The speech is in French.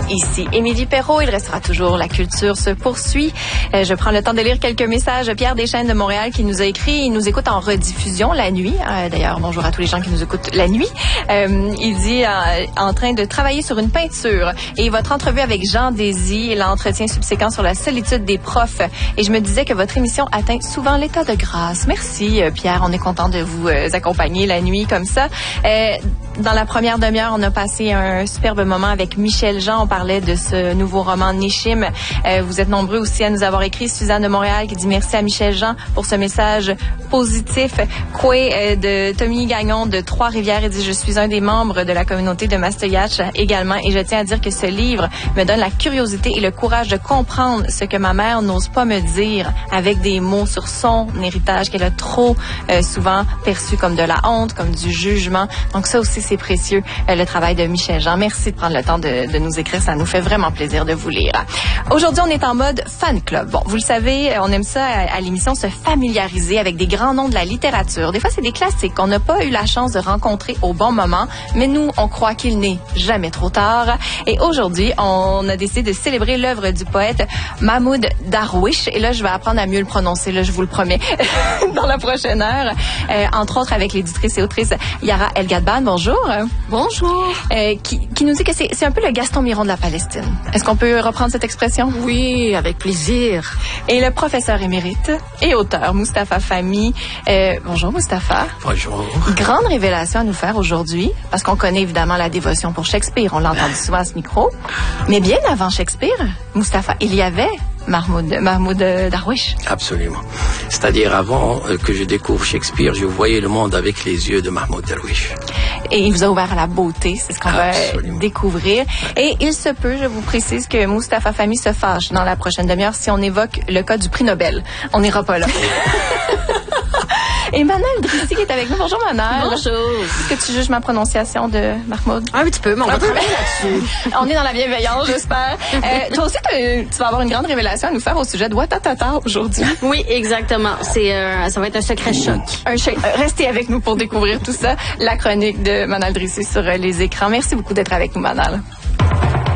Ici Émilie Perrault, il restera toujours La culture se poursuit. Je prends le temps de lire quelques messages. Pierre Deschênes de Montréal qui nous a écrit, il nous écoute en rediffusion la nuit. D'ailleurs, bonjour à tous les gens qui nous écoutent la nuit. Il dit en train de travailler sur une peinture. Et votre entrevue avec Jean Désy et l'entretien subséquent sur la solitude des profs. Et je me disais que votre émission atteint souvent l'état de grâce. Merci Pierre, on est content de vous accompagner la nuit comme ça. Dans la première demi-heure, on a passé un superbe moment avec Michel Jean. On parlait de ce nouveau roman Nishim. Vous êtes nombreux aussi à nous avoir écrit. Suzanne de Montréal qui dit merci à Michel Jean pour ce message positif. Koué de Tommy Gagnon de Trois-Rivières et dit je suis un des membres de la communauté de Mastoyatch également et je tiens à dire que ce livre me donne la curiosité et le courage de comprendre ce que ma mère n'ose pas me dire avec des mots sur son héritage qu'elle a trop souvent perçu comme de la honte, comme du jugement. Donc ça aussi c'est précieux, le travail de Michel Jean. Merci de prendre le temps de nous écrire. Ça nous fait vraiment plaisir de vous lire. Aujourd'hui, on est en mode fan club. Bon, vous le savez, on aime ça à l'émission, se familiariser avec des grands noms de la littérature. Des fois, c'est des classiques qu'on n'a pas eu la chance de rencontrer au bon moment, mais nous, on croit qu'il n'est jamais trop tard. Et aujourd'hui, on a décidé de célébrer l'œuvre du poète Mahmoud Darwish. Et là, je vais apprendre à mieux le prononcer, là, je vous le promets, dans la prochaine heure. Entre autres, avec l'éditrice et autrice Yara El Gadban. Bonjour. Bonjour. Qui nous dit que c'est un peu le Gaston Miron de la Palestine. Est-ce qu'on peut reprendre cette expression? Oui, avec plaisir. Et le professeur émérite et auteur Mustapha Fahmy. Bonjour Mustapha. Bonjour. Grande révélation à nous faire aujourd'hui, parce qu'on connaît évidemment la dévotion pour Shakespeare. On l'a entendu souvent à ce micro. Mais bien avant Shakespeare, Mustapha, il y avait Mahmoud Darwish. Absolument. C'est-à-dire, avant que je découvre Shakespeare, je voyais le monde avec les yeux de Mahmoud Darwish. Et il vous a ouvert à la beauté, c'est ce qu'on va découvrir. Et il se peut, je vous précise, que Mustapha Fahmy se fâche dans la prochaine demi-heure si on évoque le cas du prix Nobel. On n'ira pas là. Et Manal Drissi qui est avec nous. Bonjour Manal. Bonjour. Est-ce que tu juges ma prononciation de Mahmoud? Un petit peu, mais on va travailler là-dessus. On est dans la bienveillance, j'espère. Toi aussi, tu vas avoir une grande révélation à nous faire au sujet de Ouattatata aujourd'hui. Oui, exactement. Ça va être un secret choc. Restez avec nous pour découvrir tout ça. La chronique de Manal Drissi sur les écrans. Merci beaucoup d'être avec nous, Manal.